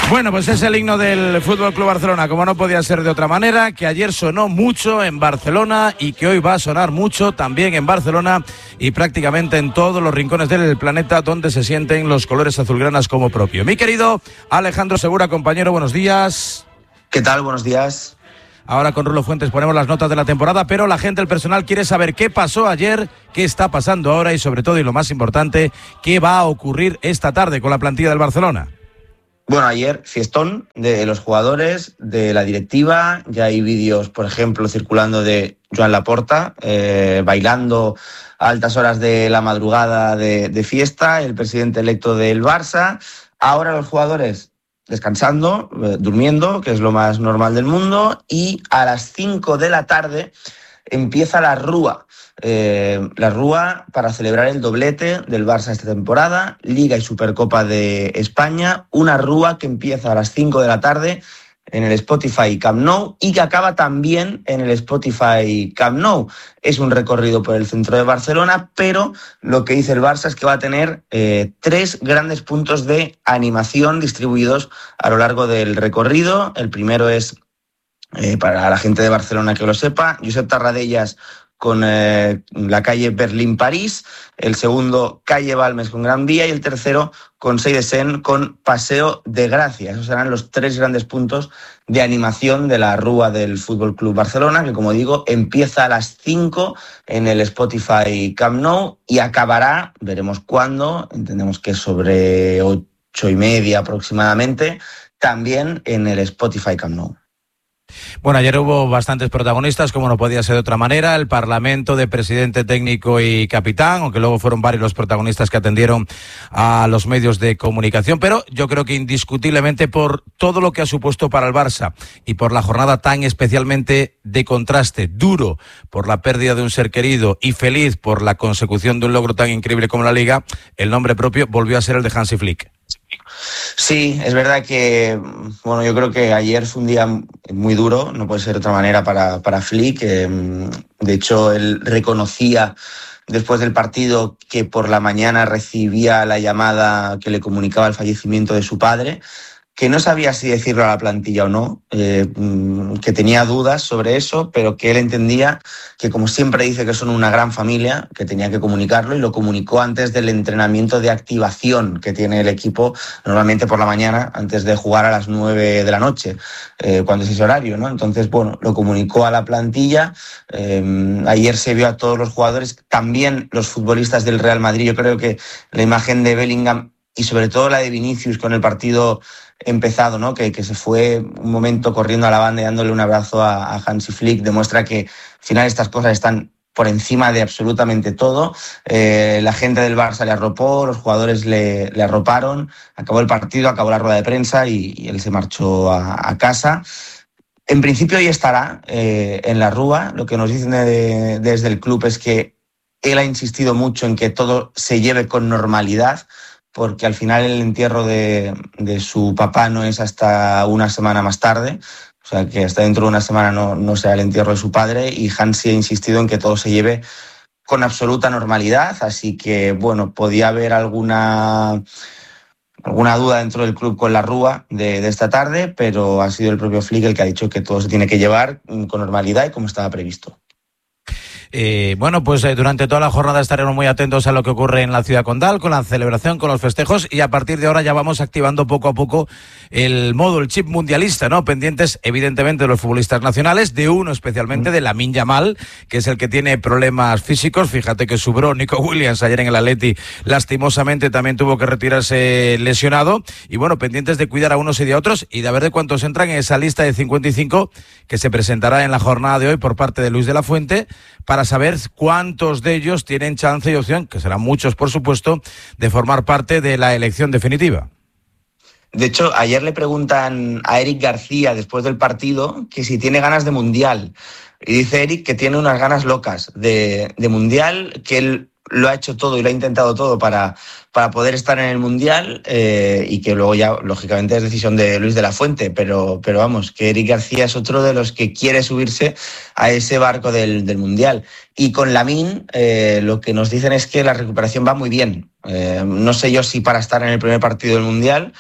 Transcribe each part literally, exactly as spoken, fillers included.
Bueno, pues es el himno del F C Barcelona, como no podía ser de otra manera, que ayer sonó mucho en Barcelona y que hoy va a sonar mucho también en Barcelona y prácticamente en todos los rincones del planeta donde se sienten los colores azulgranas como propio. Mi querido Alejandro Segura, compañero, buenos días. ¿Qué tal? Buenos días. Ahora con Rulo Fuentes ponemos las notas de la temporada, pero la gente, el personal, quiere saber qué pasó ayer, qué está pasando ahora y sobre todo, y lo más importante, qué va a ocurrir esta tarde con la plantilla del Barcelona. Bueno, ayer fiestón de los jugadores, de la directiva. Ya hay vídeos, por ejemplo, circulando de Joan Laporta eh, bailando a altas horas de la madrugada de, de fiesta, el presidente electo del Barça. Ahora los jugadores descansando, eh, durmiendo, que es lo más normal del mundo, y a las cinco de la tarde empieza la Rúa. Eh, la Rúa para celebrar el doblete del Barça esta temporada, Liga y Supercopa de España, una Rúa que empieza a las cinco de la tarde en el Spotify Camp Nou y que acaba también en el Spotify Camp Nou. Es un recorrido por el centro de Barcelona, pero lo que dice el Barça es que va a tener eh, tres grandes puntos de animación distribuidos a lo largo del recorrido. El primero es, eh, para la gente de Barcelona que lo sepa, Josep Tarradellas con eh, la calle Berlín-París, el segundo calle Balmes con Gran Vía y el tercero con Sei de Sen con Paseo de Gracia. Esos serán los tres grandes puntos de animación de la Rúa del F C Barcelona, que como digo empieza a las cinco en el Spotify Camp Nou y acabará, veremos cuándo, entendemos que sobre ocho y media aproximadamente, también en el Spotify Camp Nou. Bueno, ayer hubo bastantes protagonistas, como no podía ser de otra manera, el Parlamento de presidente, técnico y capitán, aunque luego fueron varios los protagonistas que atendieron a los medios de comunicación, pero yo creo que indiscutiblemente por todo lo que ha supuesto para el Barça y por la jornada tan especialmente de contraste, duro por la pérdida de un ser querido y feliz por la consecución de un logro tan increíble como la Liga, el nombre propio volvió a ser el de Hansi Flick. Sí, es verdad que, bueno, yo creo que ayer fue un día muy duro, no puede ser de otra manera para, para Flick. Eh, de hecho, él reconocía después del partido que por la mañana recibía la llamada que le comunicaba el fallecimiento de su padre, que no sabía si decirlo a la plantilla o no, eh, que tenía dudas sobre eso, pero que él entendía que, como siempre dice, que son una gran familia, que tenía que comunicarlo, y lo comunicó antes del entrenamiento de activación que tiene el equipo normalmente por la mañana, antes de jugar a las nueve de la noche, eh, cuando es ese horario, ¿no? Entonces, bueno, lo comunicó a la plantilla. Eh, ayer se vio a todos los jugadores, también los futbolistas del Real Madrid. Yo creo que la imagen de Bellingham y sobre todo la de Vinicius con el partido empezado, ¿no? Que, que se fue un momento corriendo a la banda y dándole un abrazo a, a Hansi Flick, demuestra que al final estas cosas están por encima de absolutamente todo. Eh, la gente del Barça le arropó, los jugadores le, le arroparon, acabó el partido, acabó la rueda de prensa y, y él se marchó a, a casa. En principio hoy estará eh, en la Rúa. Lo que nos dicen de, desde el club es que él ha insistido mucho en que todo se lleve con normalidad, porque al final el entierro de, de su papá no es hasta una semana más tarde, o sea que hasta dentro de una semana no, no será el entierro de su padre, y Hansi ha insistido en que todo se lleve con absoluta normalidad, así que bueno, podía haber alguna, alguna duda dentro del club con la Rúa de, de esta tarde, pero ha sido el propio Flick el que ha dicho que todo se tiene que llevar con normalidad y como estaba previsto. Eh, bueno, pues eh, durante toda la jornada estaremos muy atentos a lo que ocurre en la ciudad condal, con la celebración, con los festejos, y a partir de ahora ya vamos activando poco a poco el modo, el chip mundialista, ¿no? Pendientes, evidentemente, de los futbolistas nacionales, de uno especialmente, de Lamine Yamal, que es el que tiene problemas físicos. Fíjate que su bro, Nico Williams, ayer en el Atleti, lastimosamente también tuvo que retirarse lesionado. Y bueno, pendientes de cuidar a unos y de otros, y de ver de cuántos entran en esa lista de cincuenta y cinco que se presentará en la jornada de hoy por parte de Luis de la Fuente, para saber cuántos de ellos tienen chance y opción, que serán muchos por supuesto, de formar parte de la elección definitiva. De hecho, ayer le preguntan a Eric García después del partido que si tiene ganas de Mundial. Y dice Eric que tiene unas ganas locas de, de Mundial, que él lo ha hecho todo y lo ha intentado todo para, para poder estar en el Mundial, eh, y que luego ya, lógicamente, es decisión de Luis de la Fuente, pero, pero vamos, que Eric García es otro de los que quiere subirse a ese barco del, del Mundial. Y con Lamine, eh, lo que nos dicen es que la recuperación va muy bien. Eh, no sé yo si para estar en el primer partido del Mundial,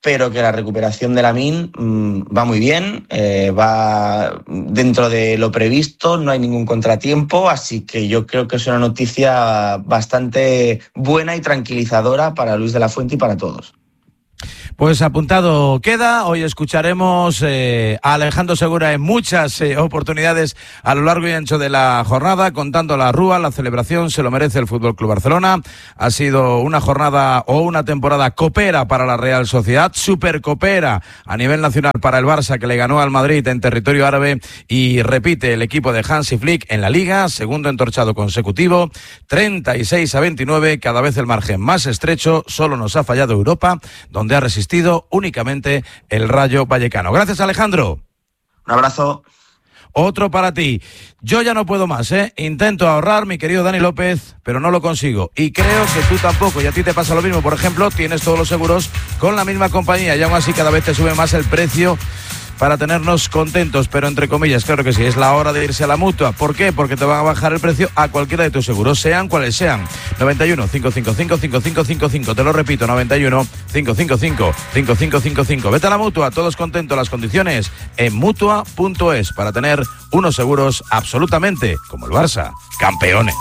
pero que la recuperación de Lamine mmm, va muy bien, eh, va dentro de lo previsto, no hay ningún contratiempo, así que yo creo que es una noticia bastante buena y tranquilizadora para Luis de la Fuente y para todos. Pues apuntado queda, hoy escucharemos eh, a Alejandro Segura en muchas eh, oportunidades a lo largo y ancho de la jornada, contando la rúa, la celebración, se lo merece el F C Barcelona. Ha sido una jornada o una temporada copera para la Real Sociedad, super copera a nivel nacional para el Barça, que le ganó al Madrid en territorio árabe, y repite el equipo de Hansi Flick en la Liga, segundo entorchado consecutivo, treinta y seis a veintinueve, cada vez el margen más estrecho, solo nos ha fallado Europa, donde ha resistido únicamente el Rayo Vallecano. Gracias, Alejandro. Un abrazo. Otro para ti. Yo ya no puedo más, ¿eh? Intento ahorrar, mi querido Dani López, pero no lo consigo. Y creo que tú tampoco, y a ti te pasa lo mismo. Por ejemplo, tienes todos los seguros con la misma compañía y aún así cada vez te sube más el precio para tenernos contentos, pero entre comillas, claro que sí, es la hora de irse a la Mutua. ¿Por qué? Porque te van a bajar el precio a cualquiera de tus seguros, sean cuales sean. noventa y uno, cinco cinco cinco, cinco cinco cinco cinco, te lo repito, noventa y uno, cinco cinco cinco, cinco cinco cinco cinco. Vete a la Mutua, todos contentos, las condiciones en mutua punto es para tener unos seguros absolutamente, como el Barça, campeones.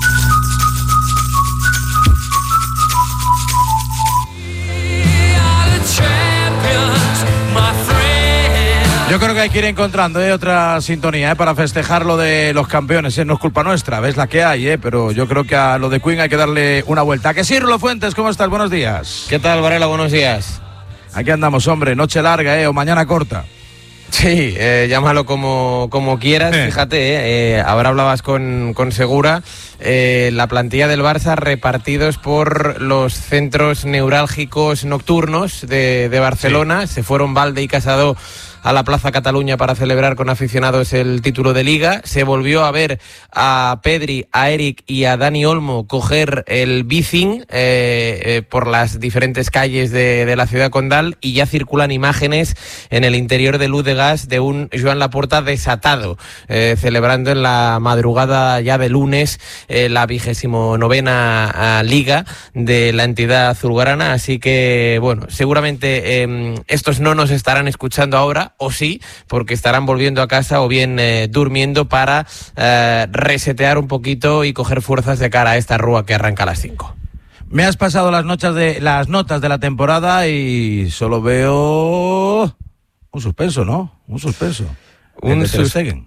Yo creo que hay que ir encontrando ¿eh? otra sintonía ¿eh? para festejar lo de los campeones. ¿eh? No es culpa nuestra, ves la que hay, ¿eh? pero yo creo que a lo de Queen hay que darle una vuelta. ¿A que sí, Rulo Fuentes? ¿Cómo estás? Buenos días. ¿Qué tal, Varela? Buenos días. Aquí andamos, hombre, noche larga ¿eh? o mañana corta. Sí, eh, llámalo como, como quieras, eh. fíjate, eh, eh, ahora hablabas con, con Segura, eh, la plantilla del Barça repartidos por los centros neurálgicos nocturnos de, de Barcelona, sí. Se fueron Valde y Casado a la Plaza Cataluña para celebrar con aficionados el título de Liga. Se volvió a ver a Pedri, a Eric y a Dani Olmo coger el bicing eh, eh, por las diferentes calles de, de la ciudad condal, y ya circulan imágenes en el interior de Luz de Gas de un Joan Laporta desatado, eh, celebrando en la madrugada ya de lunes eh, la vigésimo novena Liga de la entidad azulgrana. Así que, bueno, seguramente eh, estos no nos estarán escuchando ahora, o sí, porque estarán volviendo a casa o bien eh, durmiendo para eh, resetear un poquito y coger fuerzas de cara a esta rúa que arranca a las cinco. Me has pasado las notas de las notas de la temporada y solo veo un suspenso, ¿no? Un suspenso. Un suspenso.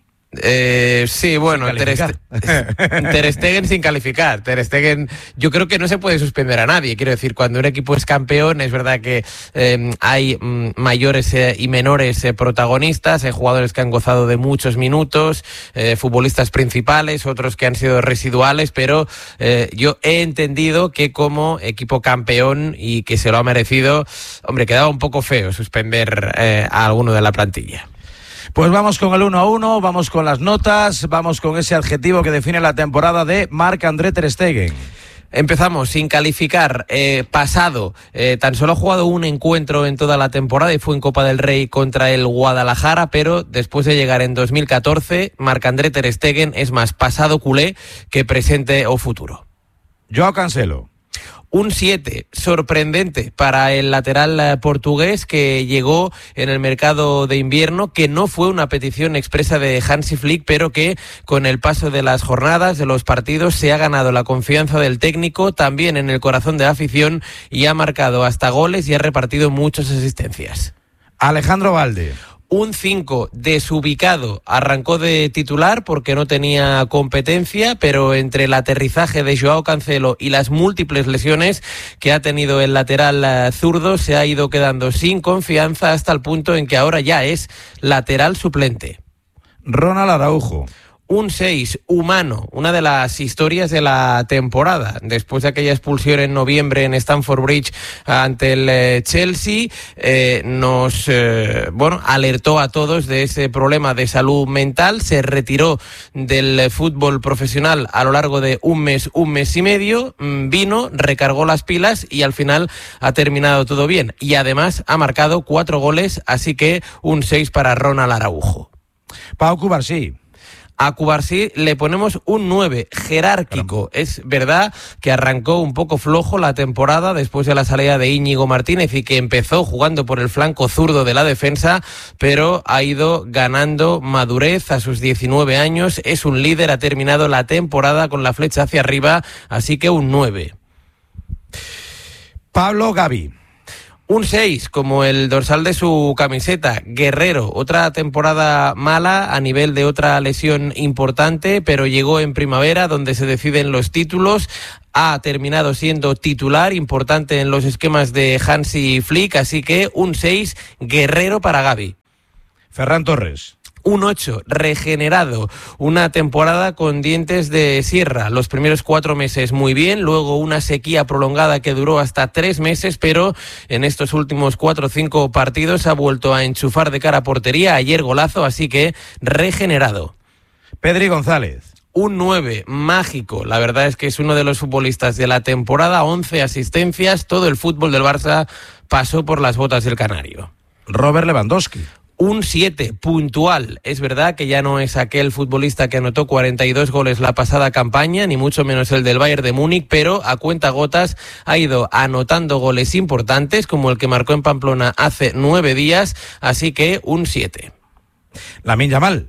Eh, sí, bueno, Ter Stegen, Ter Stegen sin calificar. Ter Stegen, yo creo que no se puede suspender a nadie. Quiero decir, cuando un equipo es campeón, es verdad que eh, hay mm, mayores eh, y menores eh, protagonistas, hay jugadores que han gozado de muchos minutos, eh, futbolistas principales, otros que han sido residuales, pero eh, yo he entendido que como equipo campeón y que se lo ha merecido, hombre, quedaba un poco feo suspender eh, a alguno de la plantilla. Pues vamos con el uno a uno, vamos con las notas, vamos con ese adjetivo que define la temporada de Marc-André Ter Stegen. Empezamos sin calificar, eh, pasado, eh, tan solo ha jugado un encuentro en toda la temporada y fue en Copa del Rey contra el Guadalajara, pero después de llegar en dos mil catorce, Marc-André Ter Stegen es más pasado culé que presente o futuro. Joao Cancelo. Un siete, sorprendente para el lateral portugués que llegó en el mercado de invierno, que no fue una petición expresa de Hansi Flick, pero que con el paso de las jornadas, de los partidos, se ha ganado la confianza del técnico, también en el corazón de la afición, y ha marcado hasta goles y ha repartido muchas asistencias. Alejandro Valde. Un cinco, desubicado, arrancó de titular porque no tenía competencia, pero entre el aterrizaje de Joao Cancelo y las múltiples lesiones que ha tenido el lateral zurdo, se ha ido quedando sin confianza hasta el punto en que ahora ya es lateral suplente. Ronald Araujo. Un seis, humano, una de las historias de la temporada. Después de aquella expulsión en noviembre en Stamford Bridge ante el eh, Chelsea, eh, nos eh, bueno alertó a todos de ese problema de salud mental. Se retiró del fútbol profesional a lo largo de un mes, un mes y medio. Vino, recargó las pilas y al final ha terminado todo bien. Y además ha marcado cuatro goles, así que un seis para Ronald Araujo. Pau Cubarsí. A Cubarsí le ponemos un nueve, jerárquico. Pero... Es verdad que arrancó un poco flojo la temporada después de la salida de Íñigo Martínez y que empezó jugando por el flanco zurdo de la defensa, pero ha ido ganando madurez a sus diecinueve años. Es un líder, ha terminado la temporada con la flecha hacia arriba, así que un nueve. Pablo Gavi. Un seis, como el dorsal de su camiseta. Guerrero, otra temporada mala a nivel de otra lesión importante, pero llegó en primavera donde se deciden los títulos. Ha terminado siendo titular importante en los esquemas de Hansi Flick, así que un seis, Guerrero para Gavi. Ferran Torres. Un ocho, regenerado, una temporada con dientes de sierra, los primeros cuatro meses muy bien, luego una sequía prolongada que duró hasta tres meses, pero en estos últimos cuatro o cinco partidos ha vuelto a enchufar de cara a portería, ayer golazo, así que regenerado. Pedri González. Un nueve, mágico, la verdad es que es uno de los futbolistas de la temporada, once asistencias, todo el fútbol del Barça pasó por las botas del canario. Robert Lewandowski. Un siete, puntual. Es verdad que ya no es aquel futbolista que anotó cuarenta y dos goles la pasada campaña, ni mucho menos el del Bayern de Múnich, pero a cuentagotas ha ido anotando goles importantes, como el que marcó en Pamplona hace nueve días, así que un siete. Lamine Yamal.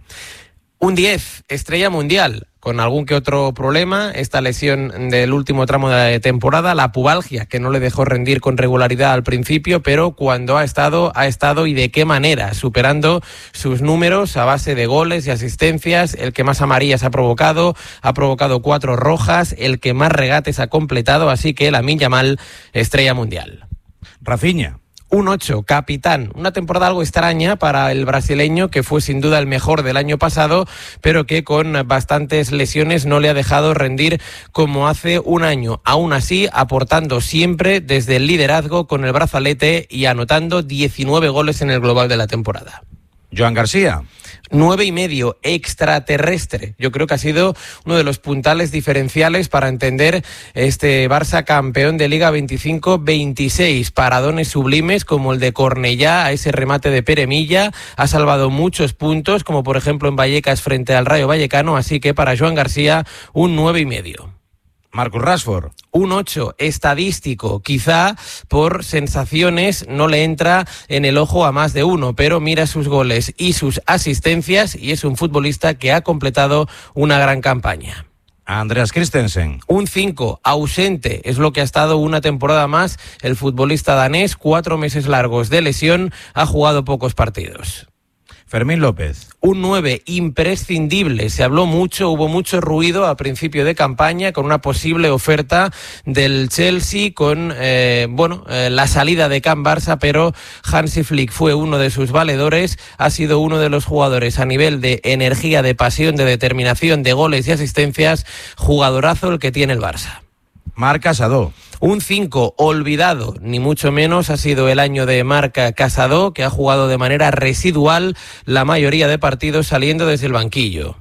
Un diez, estrella mundial, con algún que otro problema, esta lesión del último tramo de la temporada, la pubalgia, que no le dejó rendir con regularidad al principio, pero cuando ha estado, ha estado y de qué manera, superando sus números a base de goles y asistencias, el que más amarillas ha provocado, ha provocado cuatro rojas, el que más regates ha completado, así que Lamine Yamal, estrella mundial. Rafinha. Un ocho, capitán. Una temporada algo extraña para el brasileño, que fue sin duda el mejor del año pasado, pero que con bastantes lesiones no le ha dejado rendir como hace un año. Aún así, aportando siempre desde el liderazgo con el brazalete y anotando diecinueve goles en el global de la temporada. Joan García. Nueve y medio, extraterrestre. Yo creo que ha sido uno de los puntales diferenciales para entender este Barça campeón de Liga veinticinco veintiséis. Paradones sublimes como el de Cornellá a ese remate de Pere Milla. Ha salvado muchos puntos, como por ejemplo en Vallecas frente al Rayo Vallecano. Así que para Joan García, un nueve y medio. Marcus Rashford. Un ocho, estadístico. Quizá por sensaciones no le entra en el ojo a más de uno, pero mira sus goles y sus asistencias y es un futbolista que ha completado una gran campaña. Andreas Christensen. Un cinco, ausente, es lo que ha estado una temporada más el futbolista danés, cuatro meses largos de lesión, ha jugado pocos partidos. Fermín López. Un nueve, imprescindible. Se habló mucho, hubo mucho ruido a principio de campaña con una posible oferta del Chelsea con eh, bueno eh, la salida de Can Barça, pero Hansi Flick fue uno de sus valedores, ha sido uno de los jugadores a nivel de energía, de pasión, de determinación, de goles y asistencias, jugadorazo el que tiene el Barça. Marc Casadó. Un cinco, olvidado, ni mucho menos, ha sido el año de Marc Casadó, que ha jugado de manera residual la mayoría de partidos saliendo desde el banquillo.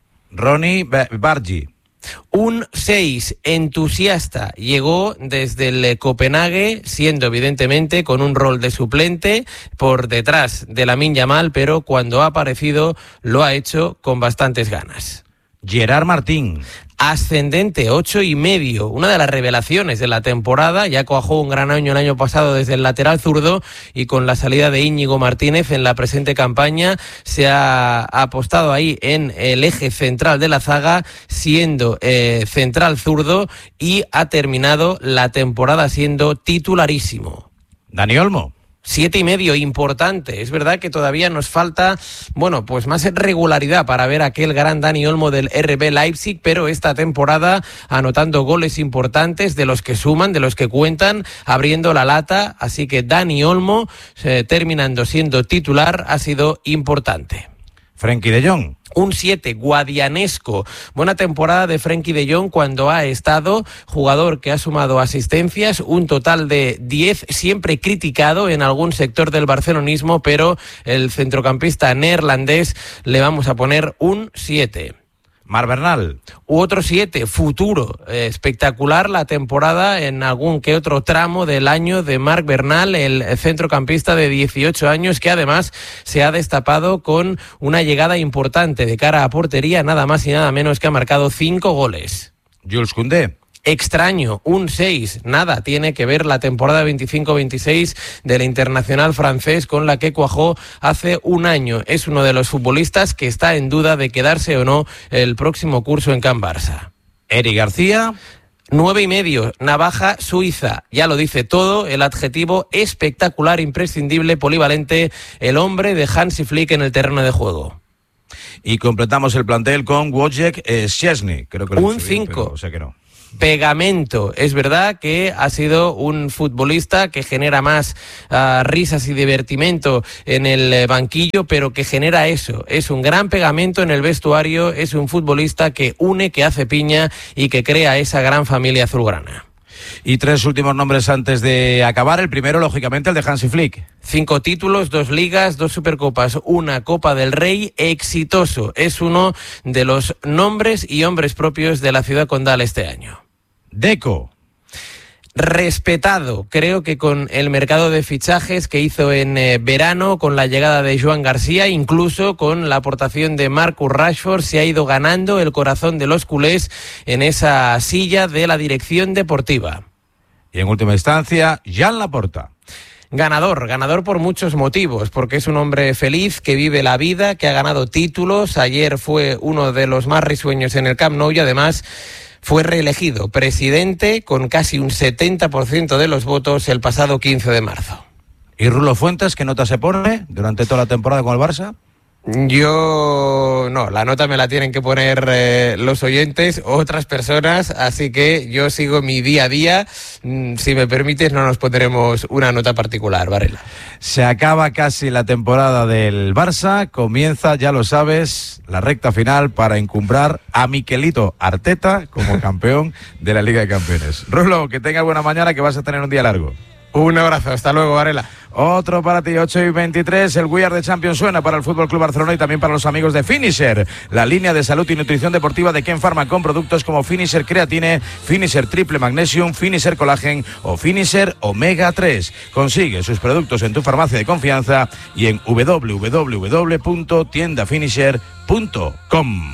Ronny Bargi. Un seis, entusiasta, llegó desde el Copenhague, siendo evidentemente con un rol de suplente por detrás de Lamine Yamal, pero cuando ha aparecido lo ha hecho con bastantes ganas. Gerard Martín. Ascendente, ocho y medio, una de las revelaciones de la temporada, ya cuajó un gran año el año pasado desde el lateral zurdo y con la salida de Íñigo Martínez en la presente campaña se ha apostado ahí en el eje central de la zaga, siendo eh, central zurdo y ha terminado la temporada siendo titularísimo. Dani Olmo. Siete y medio, importante. Es verdad que todavía nos falta, bueno, pues más regularidad para ver aquel gran Dani Olmo del R B Leipzig, pero esta temporada anotando goles importantes de los que suman, de los que cuentan, abriendo la lata. Así que Dani Olmo, eh, terminando siendo titular, ha sido importante. Frenkie de Jong. Un siete, guadianesco. Buena temporada de Frenkie de Jong cuando ha estado, jugador que ha sumado asistencias, un total de diez, siempre criticado en algún sector del barcelonismo, pero el centrocampista neerlandés le vamos a poner un siete. Marc Bernal. U otro siete, futuro. Eh, espectacular la temporada en algún que otro tramo del año de Marc Bernal, el centrocampista de dieciocho años que además se ha destapado con una llegada importante de cara a portería, nada más y nada menos que ha marcado cinco goles. Jules Koundé. Extraño, un seis, nada tiene que ver la temporada veinticinco veintiséis del internacional francés con la que cuajó hace un año. Es uno de los futbolistas que está en duda de quedarse o no el próximo curso en Can Barça. Eric García. Nueve y medio, navaja suiza. Ya lo dice todo, el adjetivo espectacular, imprescindible, polivalente, el hombre de Hansi Flick en el terreno de juego. Y completamos el plantel con Wojciech eh, Szczesny. Creo que lo un cinco. O sea que no. Pegamento. Es verdad que ha sido un futbolista que genera más uh, risas y divertimento en el banquillo, pero que genera eso. Es un gran pegamento en el vestuario, es un futbolista que une, que hace piña y que crea esa gran familia azulgrana. Y tres últimos nombres antes de acabar. El primero, lógicamente, el de Hansi Flick. Cinco títulos, dos ligas, dos supercopas, una Copa del Rey, exitoso. Es uno de los nombres y hombres propios de la ciudad condal este año. Deco. Respetado, creo que con el mercado de fichajes que hizo en eh, verano, con la llegada de Joan García, incluso con la aportación de Marcus Rashford, se ha ido ganando el corazón de los culés en esa silla de la dirección deportiva. Y en última instancia, Joan Laporta. Ganador, ganador por muchos motivos, porque es un hombre feliz, que vive la vida, que ha ganado títulos. Ayer fue uno de los más risueños en el Camp Nou y además fue reelegido presidente con casi un setenta por ciento de los votos el pasado quince de marzo. ¿Y Rulo Fuentes, qué nota se pone durante toda la temporada con el Barça? Yo no, la nota me la tienen que poner eh, los oyentes, otras personas, así que yo sigo mi día a día. Mm, si me permites, no nos pondremos una nota particular, Varela. Se acaba casi la temporada del Barça, comienza, ya lo sabes, la recta final para encumbrar a Mikelito Arteta como campeón de la Liga de Campeones. Rulo, que tengas buena mañana, que vas a tener un día largo. Un abrazo, hasta luego, Varela. Otro para ti, ocho y veintitrés, el We Are the Champions suena para el F C Barcelona y también para los amigos de Finisher, la línea de salud y nutrición deportiva de Ken Pharma con productos como Finisher Creatine, Finisher Triple Magnesium, Finisher Collagen o Finisher Omega tres. Consigue sus productos en tu farmacia de confianza y en w w w punto tienda finisher punto com.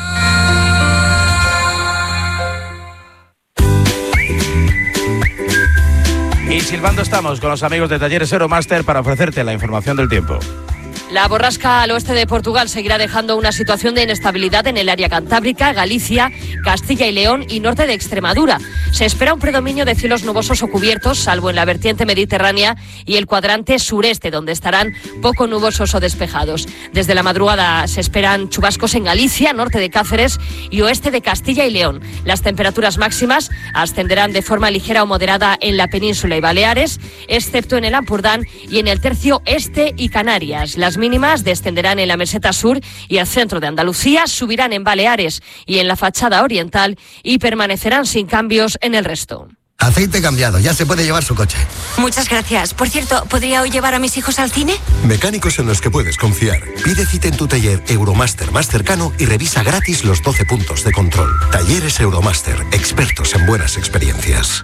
Y silbando estamos con los amigos de Talleres Euromaster para ofrecerte la información del tiempo. La borrasca al oeste de Portugal seguirá dejando una situación de inestabilidad en el área cantábrica, Galicia, Castilla y León y norte de Extremadura. Se espera un predominio de cielos nubosos o cubiertos, salvo en la vertiente mediterránea y el cuadrante sureste, donde estarán poco nubosos o despejados. Desde la madrugada se esperan chubascos en Galicia, norte de Cáceres y oeste de Castilla y León. Las temperaturas máximas ascenderán de forma ligera o moderada en la península y Baleares, excepto en el Ampurdán y en el tercio este y Canarias. Las mínimas descenderán en la meseta sur y el centro de Andalucía, subirán en Baleares y en la fachada oriental y permanecerán sin cambios en el resto. Aceite cambiado, ya se puede llevar su coche. Muchas gracias. Por cierto, ¿podría hoy llevar a mis hijos al cine? Mecánicos en los que puedes confiar. Pide cita en tu taller Euromaster más cercano y revisa gratis los doce puntos de control. Talleres Euromaster, expertos en buenas experiencias.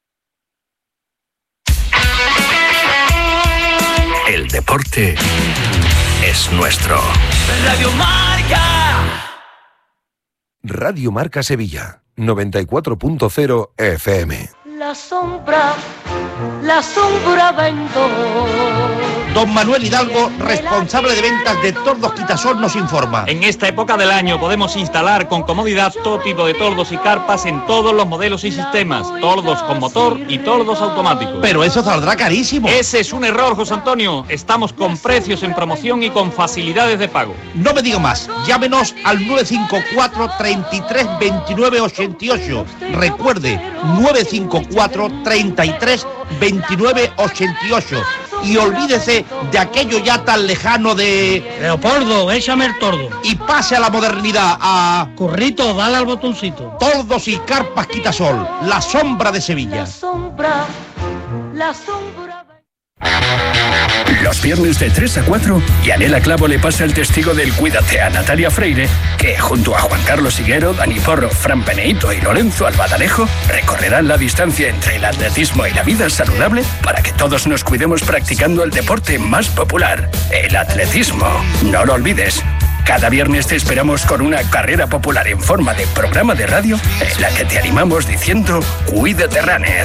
El deporte es nuestro. Radio Marca. Radio Marca Sevilla, noventa y cuatro punto cero F M. La sombra, la sombra vendo. Don Manuel Hidalgo, responsable de ventas de Tordos Quitasol, nos informa. En esta época del año podemos instalar con comodidad todo tipo de tordos y carpas en todos los modelos y sistemas. Tordos con motor y tordos automáticos. Pero eso saldrá carísimo. Ese es un error, José Antonio. Estamos con precios en promoción y con facilidades de pago. No me diga más. Llámenos al nueve cinco cuatro, treinta y tres, veintinueve ochenta y ocho. Recuerde, nueve cinco cuatro, treinta y tres, veintinueve ochenta y ocho. Y olvídese de aquello ya tan lejano de... Leopoldo, échame el tordo. Y pase a la modernidad, a... Currito, dale al botoncito. Tordos y carpas Quitasol, la sombra de Sevilla. La sombra, la sombra... Los Los viernes de tres a cuatro, Yanela Clavo le pasa el testigo del Cuídate a Natalia Freire, que junto a Juan Carlos Higuero, Dani Porro, Fran Peneito y Lorenzo Albadalejo recorrerán la distancia entre el atletismo y la vida saludable para que todos nos cuidemos practicando el deporte más popular, el atletismo. No lo olvides. Cada viernes te esperamos con una carrera popular en forma de programa de radio en la que te animamos diciendo Cuídate Runner.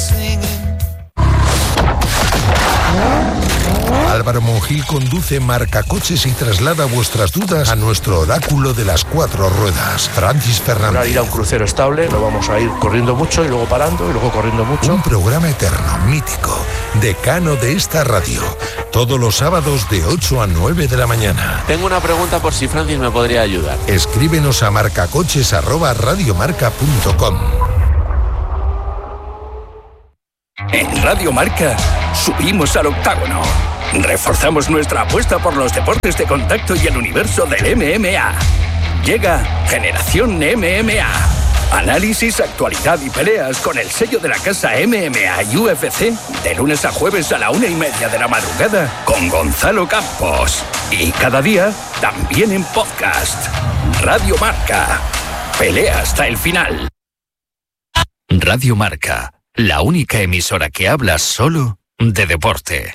Álvaro Monjil conduce Marcacoches y traslada vuestras dudas a nuestro oráculo de las cuatro ruedas, Francis Fernández. Para ir a un crucero estable, lo vamos a ir corriendo mucho y luego parando y luego corriendo mucho. Un programa eterno, mítico, decano de esta radio, todos los sábados de ocho a nueve de la mañana. Tengo una pregunta por si Francis me podría ayudar. Escríbenos a marcacoches arroba radiomarca punto com. En Radio Marca subimos al octágono. Reforzamos nuestra apuesta por los deportes de contacto y el universo del M M A. Llega Generación M M A. Análisis, actualidad y peleas con el sello de la casa M M A y U F C de lunes a jueves a la una y media de la madrugada con Gonzalo Campos. Y cada día también en podcast. Radio Marca. Pelea hasta el final. Radio Marca. La única emisora que habla solo de deporte.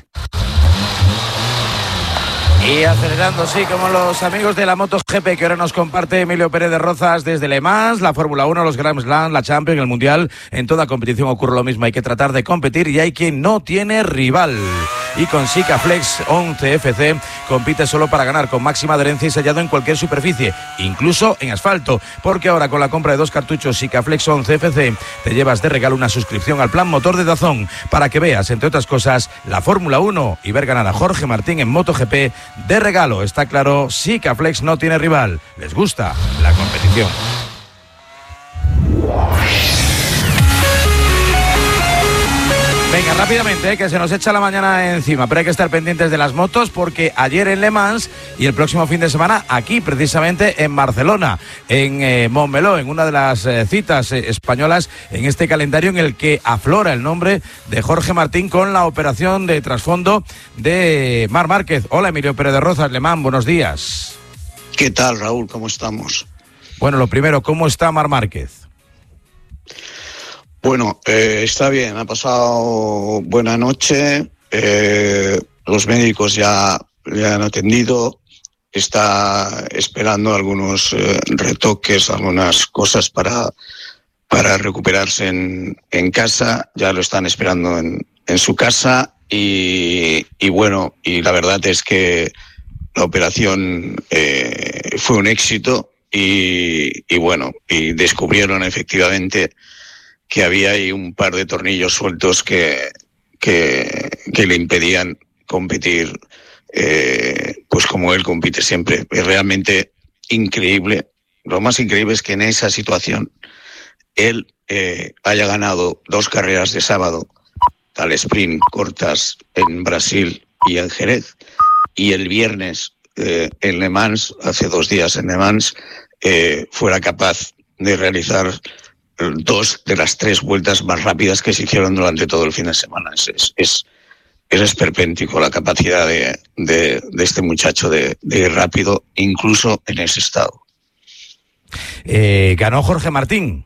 Y acelerando, sí, como los amigos de la MotoGP que ahora nos comparte Emilio Pérez de Rozas desde Le Mans, la Fórmula uno, los Grand Slam, la Champions, el Mundial. En toda competición ocurre lo mismo, hay que tratar de competir y hay quien no tiene rival. Y con Sikaflex once F C compite solo para ganar, con máxima adherencia y sellado en cualquier superficie, incluso en asfalto, porque ahora con la compra de dos cartuchos Sikaflex once F C te llevas de regalo una suscripción al plan motor de DAZN para que veas, entre otras cosas, la Fórmula uno y ver ganar a Jorge Martín en MotoGP de regalo. Está claro, Sikaflex no tiene rival. Les gusta la competición. Venga, rápidamente, eh, que se nos echa la mañana encima, pero hay que estar pendientes de las motos porque ayer en Le Mans y el próximo fin de semana aquí, precisamente en Barcelona, en eh, Montmeló, en una de las eh, citas eh, españolas en este calendario en el que aflora el nombre de Jorge Martín con la operación de trasfondo de Marc Márquez. Hola, Emilio Pérez de Rozas, Le Mans, buenos días. ¿Qué tal, Raúl? ¿Cómo estamos? Bueno, lo primero, ¿cómo está Marc Márquez? Bueno, eh, está bien, ha pasado buena noche, eh, los médicos ya le han atendido, está esperando algunos eh, retoques, algunas cosas para, para recuperarse en, en casa, ya lo están esperando en, en su casa y, y bueno, y la verdad es que la operación eh, fue un éxito y, y bueno, y descubrieron efectivamente que había ahí un par de tornillos sueltos que, que, que le impedían competir eh, pues como él compite siempre. Es realmente increíble. Lo más increíble es que en esa situación él eh, haya ganado dos carreras de sábado al sprint cortas en Brasil y en Jerez, y el viernes eh, en Le Mans, hace dos días en Le Mans, eh, fuera capaz de realizar dos de las tres vueltas más rápidas que se hicieron durante todo el fin de semana. Es, es, es, es esperpéntico la capacidad de, de, de este muchacho de, de ir rápido, incluso en ese estado. Eh, ¿Ganó Jorge Martín?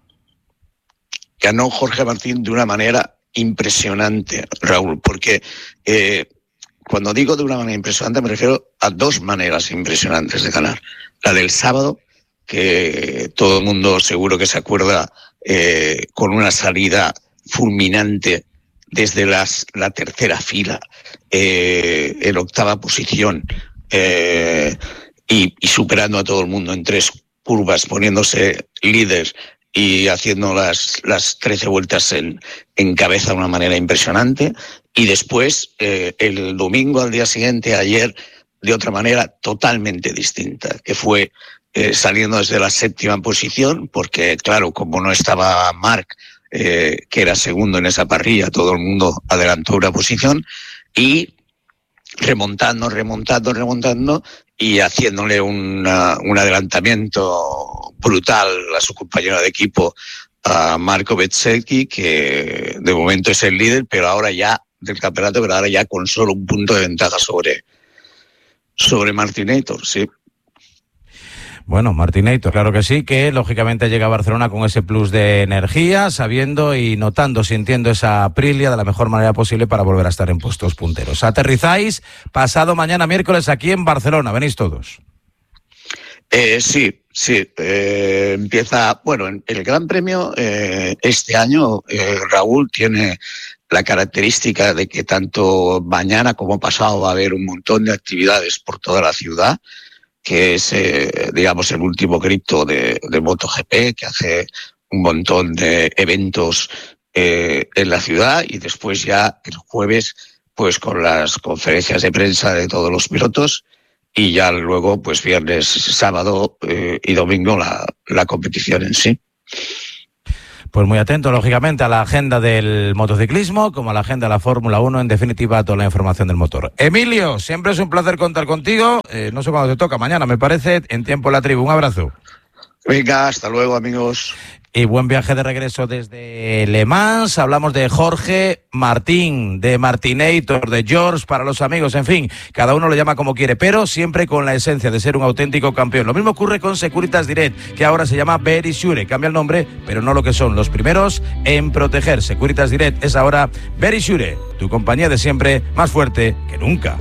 Ganó Jorge Martín de una manera impresionante, Raúl, porque eh, cuando digo de una manera impresionante me refiero a dos maneras impresionantes de ganar. La del sábado, que todo el mundo seguro que se acuerda, eh, con una salida fulminante desde las, la tercera fila, eh, en octava posición, eh, y, y superando a todo el mundo en tres curvas, poniéndose líder y haciendo las, las trece vueltas en, en cabeza de una manera impresionante. Y después, eh, el domingo al día siguiente, ayer, de otra manera totalmente distinta, que fue Eh, saliendo desde la séptima posición, porque claro, como no estaba Marc, eh, que era segundo en esa parrilla, todo el mundo adelantó una posición, y remontando, remontando, remontando, y haciéndole una, un adelantamiento brutal a su compañero de equipo, a Marco Bezzecchi, que de momento es el líder, pero ahora ya del campeonato, pero ahora ya con solo un punto de ventaja sobre, sobre Martinator, sí. Bueno, Martinator, claro que sí, que lógicamente llega a Barcelona con ese plus de energía, sabiendo y notando, sintiendo esa Aprilia de la mejor manera posible para volver a estar en puestos punteros. Aterrizáis pasado mañana miércoles aquí en Barcelona, venís todos. Eh, sí, sí, eh, empieza, bueno, en el Gran Premio eh, este año eh, Raúl tiene la característica de que tanto mañana como pasado va a haber un montón de actividades por toda la ciudad, que es, eh, digamos, el último cripto de, de MotoGP, que hace un montón de eventos eh, en la ciudad, y después ya el jueves, pues con las conferencias de prensa de todos los pilotos, y ya luego, pues viernes, sábado eh, y domingo la, la competición en sí. Pues muy atento, lógicamente, a la agenda del motociclismo, como a la agenda de la Fórmula uno, en definitiva, toda la información del motor. Emilio, siempre es un placer contar contigo. Eh, no sé cuándo te toca, mañana, me parece, en Tiempo en la Tribu. Un abrazo. Venga, hasta luego, amigos. Y buen viaje de regreso desde Le Mans. Hablamos de Jorge Martín, de Martinator, de George para los amigos, en fin, cada uno lo llama como quiere, pero siempre con la esencia de ser un auténtico campeón. Lo mismo ocurre con Securitas Direct, que ahora se llama Verisure. Cambia el nombre, pero no lo que son, los primeros en proteger. Securitas Direct es ahora Verisure, tu compañía de siempre, más fuerte que nunca.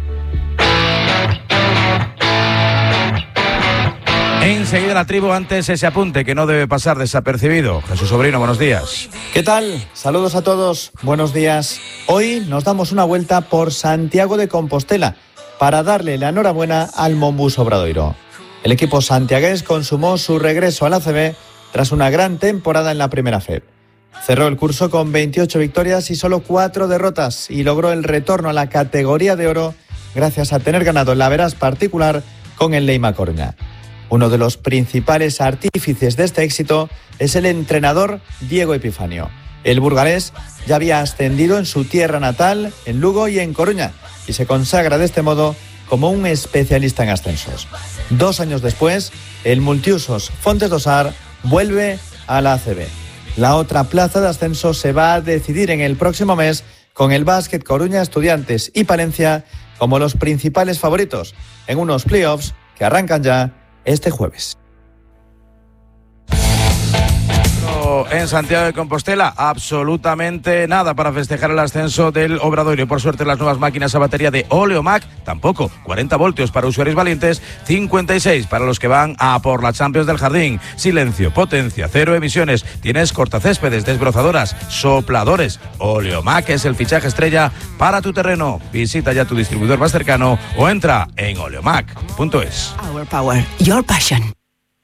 Enseguida la tribu, antes ese apunte que no debe pasar desapercibido. Jesús Sobrino, buenos días. ¿Qué tal? Saludos a todos, buenos días. Hoy nos damos una vuelta por Santiago de Compostela para darle la enhorabuena al Monbus Obradoiro. El equipo santiagués consumó su regreso al A C B tras una gran temporada en la primera F E P. Cerró el curso con veintiocho victorias y solo cuatro derrotas y logró el retorno a la categoría de oro gracias a tener ganado la veraz particular con el Leima Coruña. Uno de los principales artífices de este éxito es el entrenador Diego Epifanio. El burgalés ya había ascendido en su tierra natal, en Lugo y en Coruña, y se consagra de este modo como un especialista en ascensos. Dos años después, el multiusos Fontes Dosar vuelve a la A C B. La otra plaza de ascenso se va a decidir en el próximo mes con el Básquet Coruña, Estudiantes y Palencia como los principales favoritos en unos playoffs que arrancan ya este jueves. En Santiago de Compostela, absolutamente nada para festejar el ascenso del Obradoiro. Por suerte, las nuevas máquinas a batería de Oleomac tampoco. cuarenta voltios para usuarios valientes, cincuenta y seis para los que van a por la Champions del Jardín. Silencio, potencia, cero emisiones. Tienes cortacéspedes, desbrozadoras, sopladores. Oleomac es el fichaje estrella para tu terreno. Visita ya tu distribuidor más cercano o entra en oleomac punto es. Our power, your passion.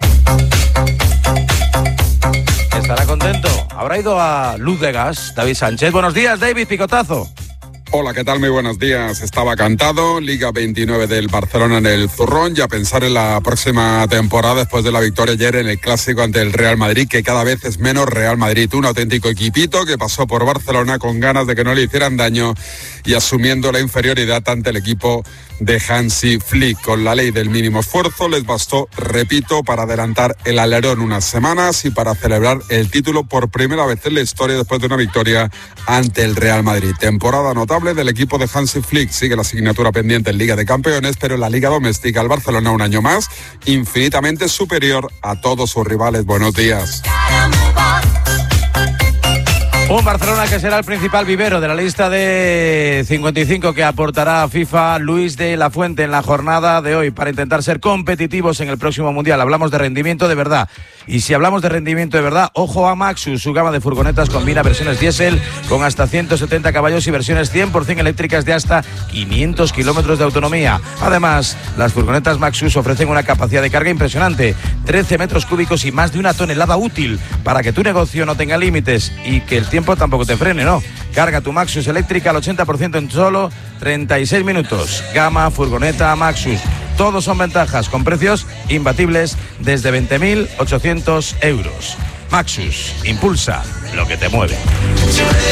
Estará contento. Habrá ido a Luz de Gas, David Sánchez. Buenos días, David, picotazo. Hola, ¿qué tal? Muy buenos días. Estaba cantado, Liga veintinueve del Barcelona en el Zurrón, y a pensar en la próxima temporada después de la victoria ayer en el Clásico ante el Real Madrid, que cada vez es menos Real Madrid. Un auténtico equipito que pasó por Barcelona con ganas de que no le hicieran daño y asumiendo la inferioridad ante el equipo de Hansi Flick. Con la ley del mínimo esfuerzo les bastó, repito, para adelantar el alerón unas semanas y para celebrar el título por primera vez en la historia después de una victoria ante el Real Madrid. Temporada notable del equipo de Hansi Flick. Sigue la asignatura pendiente en Liga de Campeones, pero en la Liga Doméstica el Barcelona un año más infinitamente superior a todos sus rivales. Buenos días. Un Barcelona que será el principal vivero de la lista de cincuenta y cinco que aportará a FIFA Luis de la Fuente en la jornada de hoy para intentar ser competitivos en el próximo Mundial. Hablamos de rendimiento de verdad. Y si hablamos de rendimiento de verdad, ojo a Maxus. Su gama de furgonetas combina versiones diésel con hasta ciento setenta caballos y versiones cien por ciento eléctricas de hasta quinientos kilómetros de autonomía. Además, las furgonetas Maxus ofrecen una capacidad de carga impresionante, trece metros cúbicos y más de una tonelada útil, para que tu negocio no tenga límites y que el tiempo tampoco te frene, ¿no? Carga tu Maxus eléctrica al ochenta por ciento en solo treinta y seis minutos. Gama furgoneta Maxus. Todos son ventajas con precios imbatibles desde veinte mil ochocientos euros. Maxus, impulsa lo que te mueve.